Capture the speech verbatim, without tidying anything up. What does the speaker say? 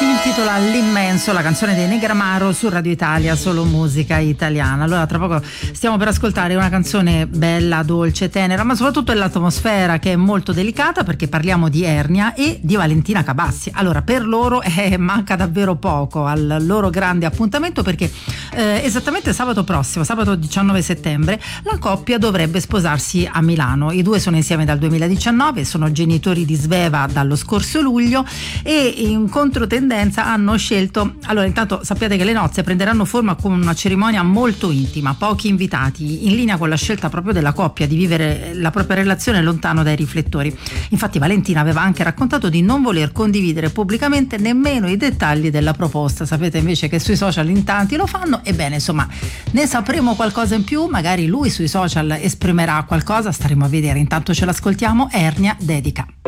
intitola L'immenso, la canzone dei Negramaro su Radio Italia, solo musica italiana. Allora tra poco stiamo per ascoltare una canzone bella, dolce, tenera, ma soprattutto l'atmosfera che è molto delicata, perché parliamo di Ernia e di Valentina Cabassi. Allora per loro eh, manca davvero poco al loro grande appuntamento, perché eh, esattamente sabato prossimo, sabato diciannove settembre, la coppia dovrebbe sposarsi a Milano. I due sono insieme dal duemiladiciannove, sono genitori di Sveva dallo scorso luglio e in controtendenza hanno scelto, allora intanto sappiate che le nozze prenderanno forma con una cerimonia molto intima, pochi invitati, in linea con la scelta proprio della coppia di vivere la propria relazione lontano dai riflettori. Infatti Valentina aveva anche raccontato di non voler condividere pubblicamente nemmeno i dettagli della proposta. Sapete invece che sui social in tanti lo fanno. Ebbene, insomma, ne sapremo qualcosa in più, magari lui sui social esprimerà qualcosa, staremo a vedere. Intanto ce l'ascoltiamo. Ernia, Dedica.